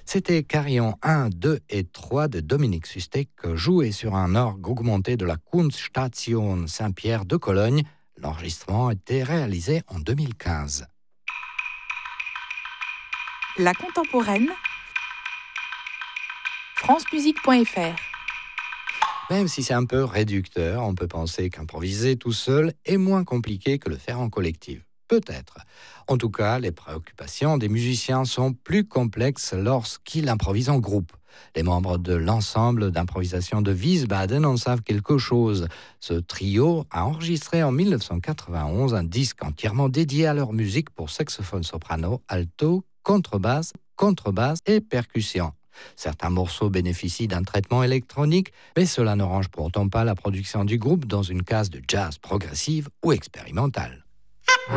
C'était Carillon 1, 2 et 3 de Dominique Sustek, joué sur un orgue augmenté de la Kunststation Saint-Pierre de Cologne. L'enregistrement a été réalisé en 2015. La contemporaine, francemusique.fr. Même si c'est un peu réducteur, on peut penser qu'improviser tout seul est moins compliqué que le faire en collectif. Peut-être. En tout cas, les préoccupations des musiciens sont plus complexes lorsqu'ils improvisent en groupe. Les membres de l'ensemble d'improvisation de Wiesbaden en savent quelque chose. Ce trio a enregistré en 1991 un disque entièrement dédié à leur musique pour saxophone soprano, alto, contrebasse et percussion. Certains morceaux bénéficient d'un traitement électronique, mais cela ne range pourtant pas la production du groupe dans une case de jazz progressive ou expérimentale.